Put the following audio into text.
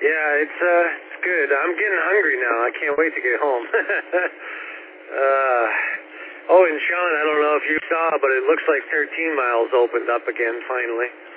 Yeah, it's good. I'm getting hungry now. I can't wait to get home. Oh, and Sean, I don't know if you saw, but it looks like 13 miles opened up again finally.